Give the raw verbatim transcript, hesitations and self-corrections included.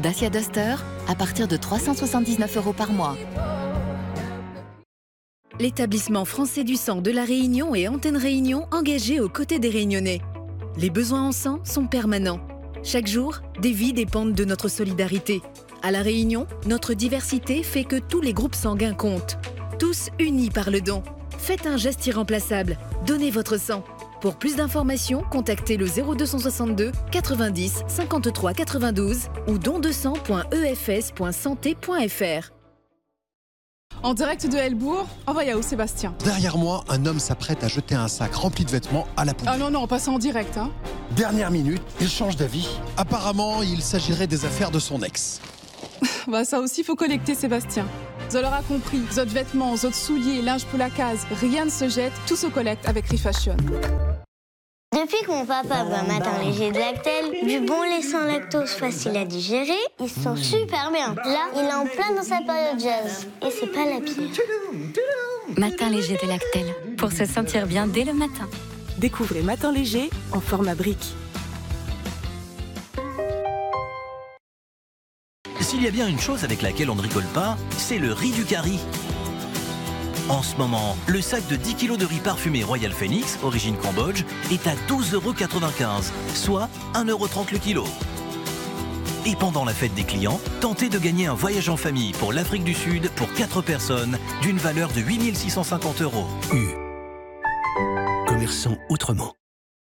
Dacia Duster à partir de trois cent soixante-dix-neuf euros par mois. L'établissement français du sang de La Réunion et Antenne Réunion engagé aux côtés des Réunionnais. Les besoins en sang sont permanents. Chaque jour, des vies dépendent de notre solidarité. À La Réunion, notre diversité fait que tous les groupes sanguins comptent. Tous unis par le don. Faites un geste irremplaçable. Donnez votre sang. Pour plus d'informations, contactez le zéro deux cent soixante-deux quatre-vingt-dix cinquante-trois quatre-vingt-douze ou don deux cents point e f s point santé point f r. En direct de Helbourg, envoyé où Sébastien? Derrière moi, un homme s'apprête à jeter un sac rempli de vêtements à la poubelle. Ah non, non, on passe en direct. Hein. Dernière minute, il change d'avis. Apparemment, il s'agirait des affaires de son ex. Bah ça aussi, faut collecter Sébastien. Vous l'aurez compris, vos autres vêtements, vos autres souliers, linge pour la case, rien ne se jette, tout se collecte avec Refashion. Depuis que mon papa boit un matin léger de Lactel, du bon lait sans lactose facile à digérer, il se sent super bien. Là, il est en plein dans sa période jazz. Et c'est pas la pire. Matin léger de Lactel, pour se sentir bien dès le matin. Découvrez Matin léger en format brique. S'il y a bien une chose avec laquelle on ne rigole pas, c'est le riz du Cari. En ce moment, le sac de dix kilos de riz parfumé Royal Phoenix, origine Cambodge, est à douze euros quatre-vingt-quinze, soit un euro trente le kilo. Et pendant la fête des clients, tentez de gagner un voyage en famille pour l'Afrique du Sud pour quatre personnes d'une valeur de huit mille six cent cinquante euros. U. Commerçant autrement.